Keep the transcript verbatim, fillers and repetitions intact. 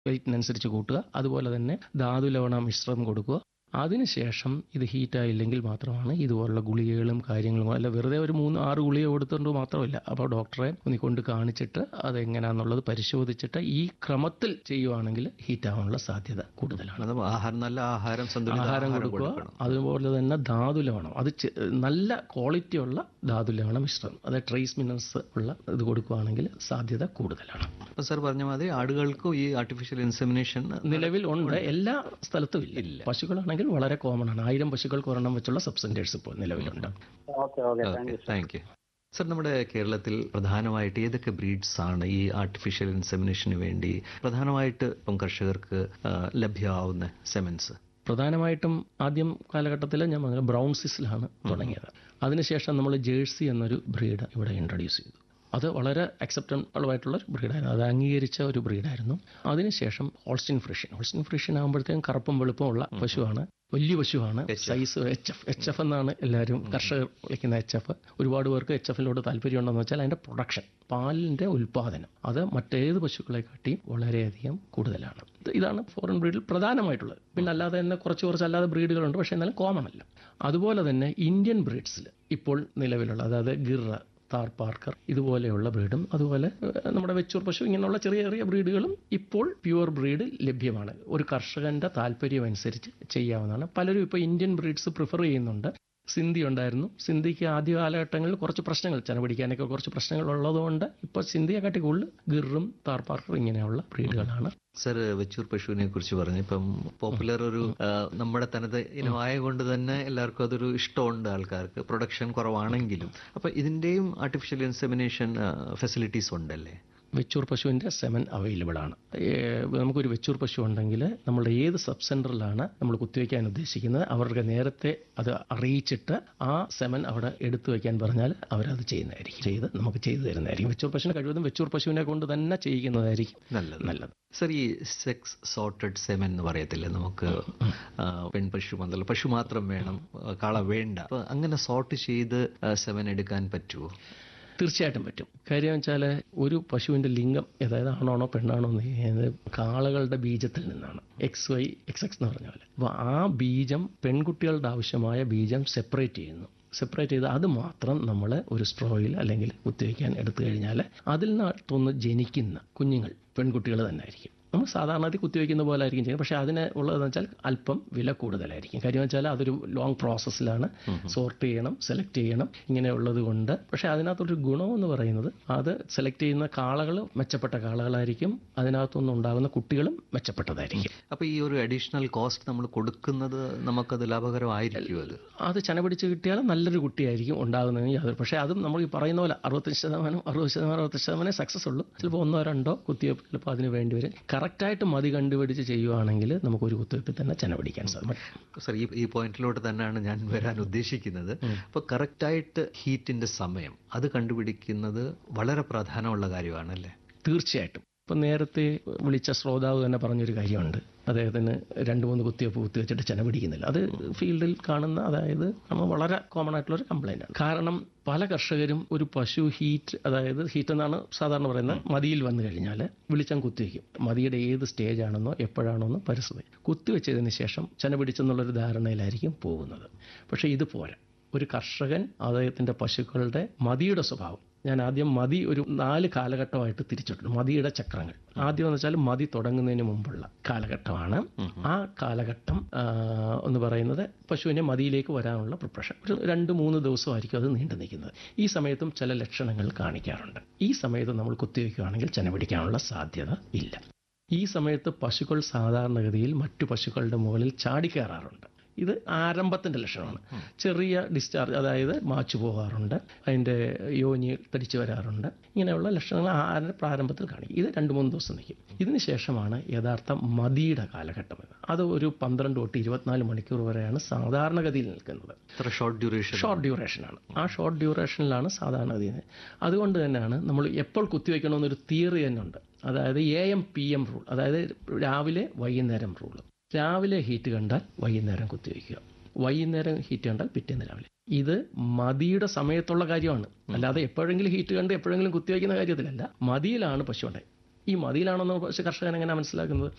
വെയിറ്റിനനുസരിച്ച് കൂട്ടുക. അതുപോലെ തന്നെ ധാതു ലവണ മിശ്രം കൊടുക്കുക. അതിനുശേഷം ഇത് ഹീറ്റായില്ലെങ്കിൽ മാത്രമാണ് ഇതുപോലുള്ള ഗുളികകളും കാര്യങ്ങളും, അല്ല വെറുതെ ഒരു മൂന്ന് ആറ് ഗുളിക കൊടുത്തുകൊണ്ട് മാത്രമില്ല. അപ്പോൾ ഡോക്ടറെ ഒന്ന് കൊണ്ട് കാണിച്ചിട്ട് അതെങ്ങനെയാണെന്നുള്ളത് പരിശോധിച്ചിട്ട് ഈ ക്രമത്തിൽ ചെയ്യുവാണെങ്കിൽ ഹീറ്റാവാനുള്ള സാധ്യത കൂടുതലാണ്. ആഹാരം നല്ല ആഹാരം ആഹാരം കൊടുക്കുക. അതുപോലെ തന്നെ ധാതു ലവണം, അത് നല്ല ക്വാളിറ്റിയുള്ള ധാതു ലവണ മിശ്രം, അതായത് ട്രേസ് മിനറൽസ് ഉള്ള ഇത് കൊടുക്കുകയാണെങ്കിൽ സാധ്യത കൂടുതലാണ്. അപ്പം സാർ പറഞ്ഞ മാതിരി ആടുകൾക്കും ഈ ആർട്ടിഫിഷ്യൽ ഇൻസെമിനേഷൻ നിലവിൽ ഉണ്ട്, എല്ലാ സ്ഥലത്തും ഇല്ല. പശുക്കളാണെങ്കിൽ വളരെ കോമൺ ആണ്. ആയിരം പശുക്കൾക്ക് ഒരെണ്ണം വെച്ചുള്ള സബ്സെന്റേഴ്സ് ഇപ്പോൾ നിലവിലുണ്ട്. Thank you sir. നമ്മുടെ കേരളത്തിൽ പ്രധാനമായിട്ട് ഏതൊക്കെ ബ്രീഡ്സ് ആണ് ഈ ആർട്ടിഫിഷ്യൽ ഇൻസെമിനേഷന് വേണ്ടി പ്രധാനമായിട്ട് ഇപ്പം കർഷകർക്ക് ലഭ്യമാവുന്ന സെമൻസ്? പ്രധാനമായിട്ടും ആദ്യം കാലഘട്ടത്തിൽ ഞാൻ പറഞ്ഞ ബ്രൗൺ സിസിലാണ് തുടങ്ങിയത്. അതിനുശേഷം നമ്മൾ ജേഴ്സി എന്നൊരു ബ്രീഡ് ഇവിടെ ഇൻട്രൊഡ്യൂസ് ചെയ്തു. അത് വളരെ അക്സെപ്റ്റബിൾ ആയിട്ടുള്ള ഒരു ബ്രീഡായിരുന്നു, അത് അംഗീകരിച്ച ഒരു ബ്രീഡായിരുന്നു. അതിനുശേഷം ഹോൾസ്റ്റീൻ ഫ്രിഷ്യൻ ഹോൾസ്റ്റീൻ ഫ്രിഷ്യൻ ആകുമ്പോഴത്തേക്കും കറുപ്പും വെളുപ്പും ഉള്ള പശുവാണ്, വലിയ പശുവാണ്. Size H F H F എന്നാണ് എല്ലാവരും കർഷകർ വിളിക്കുന്ന എച്ച് എഫ്. ഒരുപാട് പേർക്ക് എച്ച് എഫിലോട് താല്പര്യമുണ്ടെന്ന് വെച്ചാൽ അതിൻ്റെ പ്രൊഡക്ഷൻ, പാലിൻ്റെ ഉൽപ്പാദനം അത് മറ്റേത് പശുക്കളെ കാട്ടിയും വളരെയധികം കൂടുതലാണ്. ഇതാണ് ഫോറിൻ ബ്രീഡിൽ പ്രധാനമായിട്ടുള്ളത്. പിന്നെ അല്ലാതെ തന്നെ കുറച്ച് കുറച്ച് അല്ലാതെ ബ്രീഡുകളുണ്ട്, പക്ഷേ എന്നാലും കോമൺ അല്ല. അതുപോലെ തന്നെ ഇന്ത്യൻ ബ്രീഡ്സിൽ ഇപ്പോൾ നിലവിലുള്ള, അതായത് ഗിർറ, താർ പാർക്കർ ഇതുപോലെയുള്ള ബ്രീഡും, അതുപോലെ നമ്മുടെ വെച്ചൂർ പശു, ഇങ്ങനെയുള്ള ചെറിയ ചെറിയ ബ്രീഡുകളും ഇപ്പോൾ പ്യുവർ ബ്രീഡ് ലഭ്യമാണ്. ഒരു കർഷകന്റെ താല്പര്യം അനുസരിച്ച് ചെയ്യാവുന്നതാണ്. പലരും ഇപ്പോൾ ഇന്ത്യൻ ബ്രീഡ്സ് പ്രിഫർ ചെയ്യുന്നുണ്ട്. സിന്ധി ഉണ്ടായിരുന്നു. സിന്ധിക്ക് ആദ്യ കാലഘട്ടങ്ങളിൽ കുറച്ച് പ്രശ്നങ്ങൾ, ചെന പിടിക്കാനൊക്കെ കുറച്ച് പ്രശ്നങ്ങൾ ഉള്ളതുകൊണ്ട് ഇപ്പോൾ സിന്ധിയെക്കാട്ടി കൂടുതൽ ഗിറും താർ പാർക്കർ ഇങ്ങനെയുള്ള ബ്രീഡുകളാണ്. സർ, വെച്ചൂർ പശുവിനെ കുറിച്ച് പറഞ്ഞു. ഇപ്പം പോപ്പുലർ ഒരു നമ്മുടെ തനത് ഇനമായ കൊണ്ട് തന്നെ എല്ലാവർക്കും അതൊരു ഇഷ്ടമുണ്ട് ആൾക്കാർക്ക്, പ്രൊഡക്ഷൻ കുറവാണെങ്കിലും. അപ്പം ഇതിൻ്റെയും ആർട്ടിഫിഷ്യൽ ഇൻസെമിനേഷൻ ഫെസിലിറ്റീസ് ഉണ്ടല്ലേ? വെച്ചൂർ പശുവിൻ്റെ സെമൻ അവൈലബിൾ ആണ്. നമുക്കൊരു വെച്ചൂർ പശു ഉണ്ടെങ്കിൽ നമ്മളുടെ ഏത് സബ് സെൻറ്ററിലാണ് നമ്മൾ കുത്തിവെക്കാൻ ഉദ്ദേശിക്കുന്നത് അവർക്ക് നേരത്തെ അത് അറിയിച്ചിട്ട് ആ സെമൻ അവിടെ എടുത്തു വയ്ക്കാൻ പറഞ്ഞാൽ അവരത് ചെയ്യുന്നതായിരിക്കും, ചെയ്ത് നമുക്ക് ചെയ്തു തരുന്നതായിരിക്കും. വെച്ചൂർ പശുവിനെ കഴിവതും വെച്ചൂർ പശുവിനെ കൊണ്ട് തന്നെ ചെയ്യിക്കുന്നതായിരിക്കും നല്ലത് നല്ലത് സർ, ഈ സെക്സ് സോർട്ടഡ് സെമൻ എന്ന് പറയത്തില്ലേ, നമുക്ക് പെൺപശു മുതൽ പശു മാത്രം വേണം, കാള വേണ്ട, അപ്പോൾ അങ്ങനെ സോർട്ട് ചെയ്ത് സെമൻ എടുക്കാൻ പറ്റുമോ? തീർച്ചയായിട്ടും പറ്റും. കാര്യം വെച്ചാൽ ഒരു പശുവിൻ്റെ ലിംഗം, അതായത് ആണാണോ പെണ്ണാണോ എന്ന് ചെയ്യുന്നത് കാളകളുടെ ബീജത്തിൽ നിന്നാണ്. എക്സ് വൈ എക്സ് എക്സ് എന്ന് പറഞ്ഞ പോലെ. അപ്പോൾ ആ ബീജം പെൺകുട്ടികളുടെ ആവശ്യമായ ബീജം സെപ്പറേറ്റ് ചെയ്യുന്നു. സെപ്പറേറ്റ് ചെയ്ത് അത് മാത്രം നമ്മൾ ഒരു സ്ട്രോയിൽ അല്ലെങ്കിൽ കുത്തിവയ്ക്കാൻ എടുത്തു കഴിഞ്ഞാൽ അതിൽ നിന്നൊന്ന് ജനിക്കുന്ന കുഞ്ഞുങ്ങൾ പെൺകുട്ടികൾ തന്നെ ആയിരിക്കും. നമ്മൾ സാധാരണ കുത്തിവയ്ക്കുന്ന പോലെ ആയിരിക്കും ചെയ്യുന്നത്. പക്ഷേ അതിന് ഉള്ളതെന്ന് വെച്ചാൽ അല്പം വില കൂടുതലായിരിക്കും. കാര്യം വെച്ചാൽ അതൊരു ലോങ് പ്രോസസ്സിലാണ്. സോർട്ട് ചെയ്യണം, സെലക്ട് ചെയ്യണം, ഇങ്ങനെയുള്ളത് കൊണ്ട്. പക്ഷേ അതിനകത്തൊരു ഗുണമെന്ന് പറയുന്നത് അത് സെലക്ട് ചെയ്യുന്ന കാളകൾ മെച്ചപ്പെട്ട കാളകളായിരിക്കും, അതിനകത്തുനിന്ന് ഉണ്ടാകുന്ന കുട്ടികളും മെച്ചപ്പെട്ടതായിരിക്കും. അപ്പോൾ ഈ ഒരു അഡീഷണൽ കോസ്റ്റ് നമ്മൾ കൊടുക്കുന്നത് നമുക്കത് ലാഭകരമായിരിക്കും. അത് അത് ചന പിടിച്ച് കിട്ടിയാൽ നല്ലൊരു കുട്ടിയായിരിക്കും ഉണ്ടാകുന്നതെങ്കിൽ യാതൊരു. പക്ഷേ അതും നമ്മൾ ഈ പറയുന്ന പോലെ അറുപത്തഞ്ച് ശതമാനം അറുപത് ശതമാനം അറുപത്തഞ്ച് ശതമാനം സക്സസ് ഉള്ളൂ. ചിലപ്പോൾ ഒന്നോ രണ്ടോ കുത്തിവയ്പ്പ് ചിലപ്പോൾ അതിന് വേണ്ടി വരും. കറക്റ്റായിട്ട് മതി കണ്ടുപിടിച്ച് ചെയ്യുവാണെങ്കിൽ നമുക്ക് ഒരു കുത്തിവയ്പ്പിൽ തന്നെ ചെന പിടിക്കാൻ സാധിക്കും. സർ, ഈ ഈ പോയിന്റിലോട്ട് തന്നെയാണ് ഞാൻ വരാൻ ഉദ്ദേശിക്കുന്നത്. അപ്പോൾ കറക്റ്റായിട്ട് ഹീറ്റിന്റെ സമയം അത് കണ്ടുപിടിക്കുന്നത് വളരെ പ്രാധാന്യമുള്ള കാര്യമാണല്ലേ? തീർച്ചയായിട്ടും. ഇപ്പം നേരത്തെ വിളിച്ച ശ്രോതാവ് തന്നെ പറഞ്ഞൊരു കാര്യമുണ്ട്, അദ്ദേഹത്തിന് രണ്ട് മൂന്ന് കുത്തിവയ്പ്പ് കുത്തിവെച്ചിട്ട് ചെന പിടിക്കുന്നില്ല. അത് ഫീൽഡിൽ കാണുന്ന, അതായത് നമ്മൾ വളരെ കോമൺ ആയിട്ടുള്ളൊരു കംപ്ലൈൻ്റ് ആണ്. കാരണം പല കർഷകരും ഒരു പശു ഹീറ്റ്, അതായത് ഹീറ്റ് എന്നാണ് സാധാരണ പറയുന്നത്, മതിയിൽ വന്നു കഴിഞ്ഞാൽ വിളിച്ചാൽ കുത്തിവയ്ക്കും. മതിയുടെ ഏത് സ്റ്റേജ് ആണെന്നോ എപ്പോഴാണോ എന്ന് പരിസ്ഥിതി കുത്തിവെച്ചതിന് ശേഷം ചെന പിടിച്ചെന്നുള്ളൊരു ധാരണയിലായിരിക്കും പോകുന്നത്. പക്ഷേ ഇത് പോരാ. ഒരു കർഷകൻ അദ്ദേഹത്തിൻ്റെ പശുക്കളുടെ മതിയുടെ സ്വഭാവം, ഞാൻ ആദ്യം മതി ഒരു നാല് കാലഘട്ടമായിട്ട് തിരിച്ചിട്ടുണ്ട്. മതിയുടെ ചക്രങ്ങൾ ആദ്യം എന്ന് വെച്ചാൽ മതി തുടങ്ങുന്നതിന് മുമ്പുള്ള കാലഘട്ടമാണ്. ആ കാലഘട്ടം എന്ന് പറയുന്നത് പശുവിനെ മതിയിലേക്ക് വരാനുള്ള പ്രിപ്പറേഷൻ. ഒരു രണ്ട് മൂന്ന് ദിവസമായിരിക്കും അത് നീണ്ടു നിൽക്കുന്നത്. ഈ സമയത്തും ചില ലക്ഷണങ്ങൾ കാണിക്കാറുണ്ട്. ഈ സമയത്ത് നമ്മൾ കുത്തിവയ്ക്കുകയാണെങ്കിൽ ചെന പിടിക്കാനുള്ള സാധ്യത ഇല്ല. ഈ സമയത്ത് പശുക്കൾ സാധാരണഗതിയിൽ മറ്റു പശുക്കളുടെ മുകളിൽ ചാടിക്കയറാറുണ്ട്. ഇത് ആരംഭത്തിൻ്റെ ലക്ഷണമാണ്. ചെറിയ ഡിസ്ചാർജ്, അതായത് മാച്ചു പോകാറുണ്ട്, അതിൻ്റെ യോനി തടിച്ചു വരാറുണ്ട്. ഇങ്ങനെയുള്ള ലക്ഷണങ്ങൾ ആരുടെ പ്രാരംഭത്തിൽ കാണിക്കും. ഇത് രണ്ട് മൂന്ന് ദിവസം നിൽക്കും. ഇതിന് ശേഷമാണ് യഥാർത്ഥ മതിയുടെ കാലഘട്ടം. അത് ഒരു പന്ത്രണ്ട് തൊട്ട് ഇരുപത്തിനാല് മണിക്കൂർ വരെയാണ് സാധാരണഗതിയിൽ നിൽക്കുന്നത്. Short duration short ഡ്യൂറേഷനാണ്. ആ ഷോർട്ട് ഡ്യൂറേഷനിലാണ് സാധാരണഗതിയിൽ. അതുകൊണ്ട് തന്നെയാണ് നമ്മൾ എപ്പോൾ കുത്തിവെക്കണമെന്നൊരു തിയറി തന്നെ ഉണ്ട്. അതായത് A M P M rule, അതായത് രാവിലെ വൈകുന്നേരം റൂൾ. രാവിലെ ഹീറ്റ് കണ്ടാൽ വൈകുന്നേരം കുത്തിവയ്ക്കുക, വൈകുന്നേരം ഹീറ്റ് കണ്ടാൽ പിറ്റേന്ന് രാവിലെ. ഇത് മതിയുടെ സമയത്തുള്ള കാര്യമാണ്. അല്ലാതെ എപ്പോഴെങ്കിലും ഹീറ്റ് കണ്ട് എപ്പോഴെങ്കിലും കുത്തിവയ്ക്കുന്ന കാര്യത്തിലല്ല. മതിയിലാണ് പശു ഉണ്ടായി. ഈ മതിയിലാണെന്ന് പശു കർഷകൻ എങ്ങനെ മനസ്സിലാക്കുന്നത്?